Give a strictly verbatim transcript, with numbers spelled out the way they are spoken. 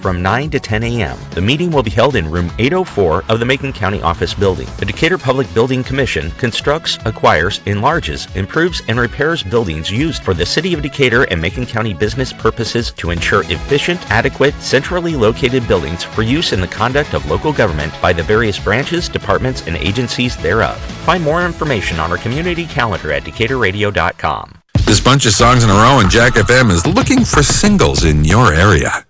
from nine to ten a.m. The meeting will be held in room eight oh four of the Macon County Office Building. The Decatur Public Building Commission constructs, acquires, enlarges, improves, and repairs buildings used for the City of Decatur and Macon County business purposes to ensure efficient, adequate, centrally located buildings for use in the conduct of local government by the various branches, departments, and agencies thereof. Find more information on our community calendar at decatur radio dot com. This bunch of songs in a row on Jack F M is looking for singles in your area.